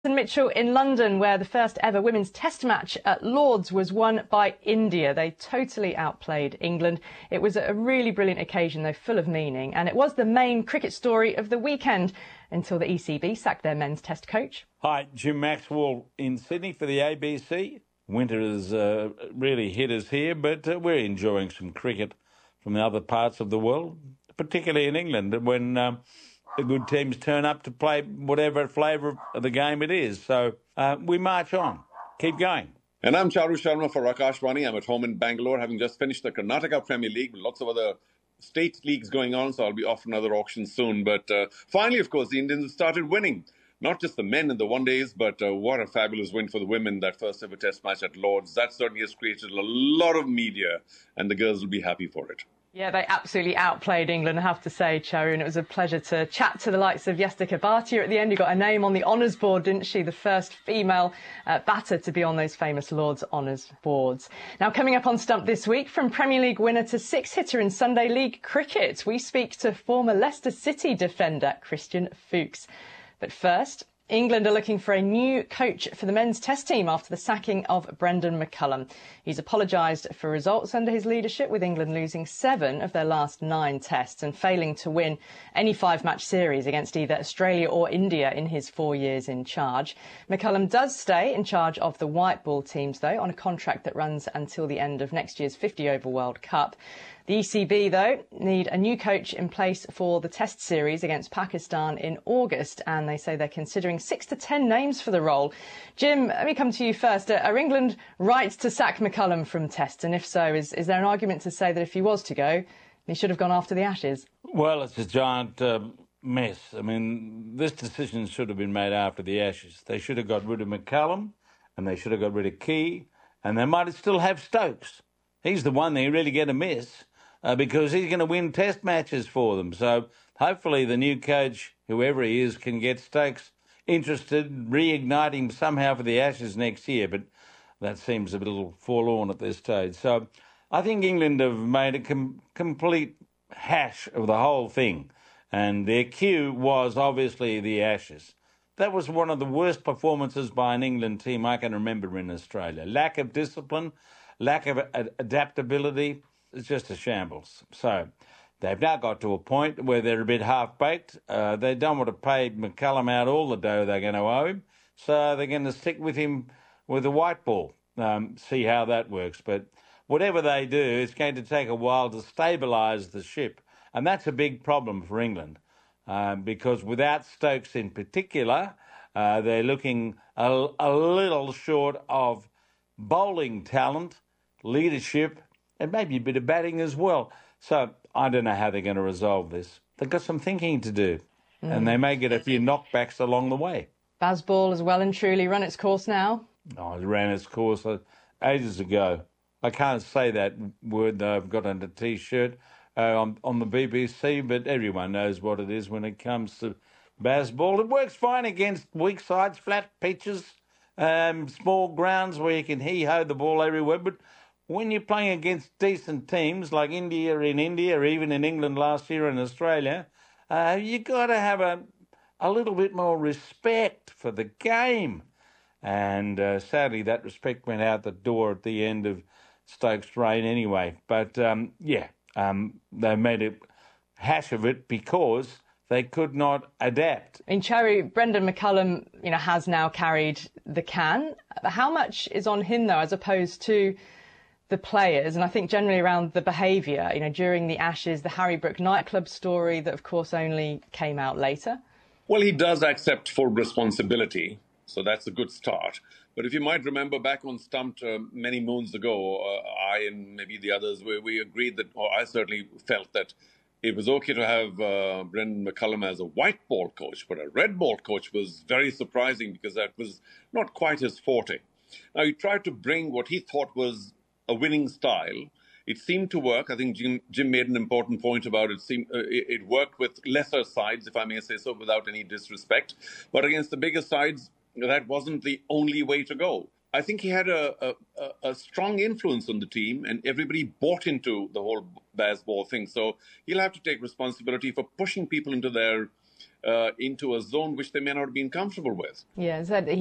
Mitchell in London, where the first ever women's test match at Lord's was won by India. They totally outplayed England. It was a really brilliant occasion, though full of meaning, and it was the main cricket story of the weekend until the ECB sacked their men's test coach. Hi, Jim Maxwell in Sydney for the ABC. Winter has really hit us here, but we're enjoying some cricket from the other parts of the world, particularly in England, when the good teams turn up to play whatever flavour of the game it is. So we march on. Keep going. And I'm Charu Sharma for Akashvani. I'm at home in Bangalore, having just finished the Karnataka Premier League with lots of other state leagues going on, so I'll be off another auction soon. But finally, of course, the Indians have started winning. Not just the men in the one-days, but what a fabulous win for the women, that first ever test match at Lord's. That certainly has created a lot of media, and the girls will be happy for it. Yeah, they absolutely outplayed England, I have to say, Charu, and it was a pleasure to chat to the likes of Yastika Bhatia at the end, who got a name on the honours board, didn't she? The first female batter to be on those famous Lord's honours boards. Now, coming up on Stump this week, from Premier League winner to six-hitter in Sunday League cricket, we speak to former Leicester City defender Christian Fuchs. But first, England are looking for a new coach for the men's test team after the sacking of Brendan McCullum. He's apologised for results under his leadership, with England losing 7 of their last 9 tests and failing to win any 5-match series against either Australia or India in his 4 years in charge. McCullum does stay in charge of the white ball teams, though, on a contract that runs until the end of next year's 50-over World Cup. The ECB, though, need a new coach in place for the test series against Pakistan in August, and they say they're considering 6 to 10 names for the role. Jim, let me come to you first. Are England right to sack McCullum from tests? And if so, is there an argument to say that if he was to go, he should have gone after the Ashes? Well, it's a giant mess. I mean, this decision should have been made after the Ashes. They should have got rid of McCullum, and they should have got rid of Key, and they might still have Stokes. He's the one they really get to miss. Because he's going to win test matches for them. So hopefully the new coach, whoever he is, can get Stokes interested, reignite him somehow for the Ashes next year. But that seems a little forlorn at this stage. So I think England have made a complete hash of the whole thing. And their cue was obviously the Ashes. That was one of the worst performances by an England team I can remember in Australia. Lack of discipline, lack of adaptability. It's just a shambles. So they've now got to a point where they're a bit half-baked. They don't want to pay McCullum out all the dough they're going to owe him, so they're going to stick with him with the white ball, see how that works. But whatever they do, it's going to take a while to stabilise the ship, and that's a big problem for England because without Stokes in particular, they're looking a little short of bowling talent, leadership, and maybe a bit of batting as well. So I don't know how they're going to resolve this. They've got some thinking to do, and they may get a few knockbacks along the way. Bazball has well and truly run its course now. Oh, it ran its course ages ago. I can't say that word, though. I've got on a T-shirt on the BBC, but everyone knows what it is when it comes to Bazball. It works fine against weak sides, flat pitches, small grounds where you can hee-ho the ball everywhere, but when you're playing against decent teams like India in India, or even in England last year in Australia, you've got to have a little bit more respect for the game. And sadly, that respect went out the door at the end of Stokes' reign anyway. But, they made a hash of it because they could not adapt. In Charu, Brendan McCullum, has now carried the can. How much is on him, though, as opposed to the players? And I think generally around the behaviour, during the Ashes, the Harry Brook nightclub story that, of course, only came out later. Well, he does accept full responsibility, so that's a good start. But if you might remember back on Stumped many moons ago, I and maybe the others, we agreed that, or I certainly felt that it was okay to have Brendan McCullum as a white ball coach, but a red ball coach was very surprising because that was not quite his forte. Now, he tried to bring what he thought was a winning style. It seemed to work. I think Jim made an important point about it. It worked with lesser sides, if I may say so, without any disrespect. But against the bigger sides, that wasn't the only way to go. I think he had a strong influence on the team, and everybody bought into the whole Bazball thing. So he'll have to take responsibility for pushing people into their into a zone which they may not have been comfortable with. Yeah,